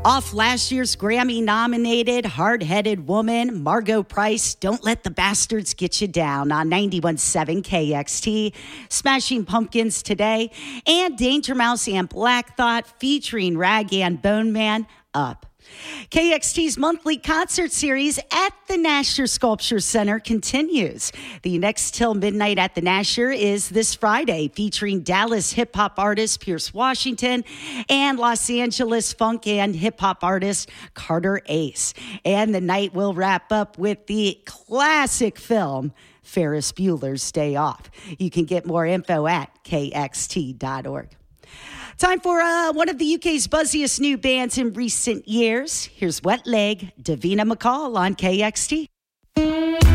Off last year's Grammy-nominated hard-headed woman, Margot Price, Don't Let the Bastards Get You Down on 91.7 KXT. Smashing Pumpkins today. And Danger Mouse and Black Thought featuring Rag and Bone Man, Up. KXT's monthly concert series at the Nasher Sculpture Center continues. The next Till Midnight at the Nasher is this Friday, featuring Dallas hip-hop artist Pierce Washington and Los Angeles funk and hip-hop artist Carter Ace. And the night will wrap up with the classic film Ferris Bueller's Day Off. You can get more info at kxt.org. Time for one of the UK's buzziest new bands in recent years. Here's Wet Leg, Davina McCall on KXT.